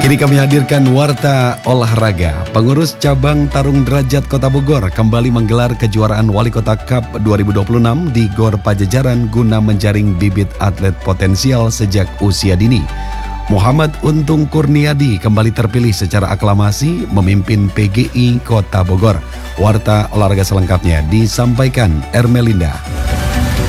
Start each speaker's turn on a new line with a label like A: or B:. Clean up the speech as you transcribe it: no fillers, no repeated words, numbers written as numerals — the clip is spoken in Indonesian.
A: Kini kami hadirkan Warta Olahraga. Pengurus Cabang Tarung Derajat Kota Bogor kembali menggelar kejuaraan Wali Kota Cup 2026 di Gor Pajajaran guna menjaring bibit atlet potensial sejak usia dini. Muhammad Untung Kurniadi kembali terpilih secara aklamasi memimpin PGI Kota Bogor. Warta Olahraga selengkapnya disampaikan Ermelinda.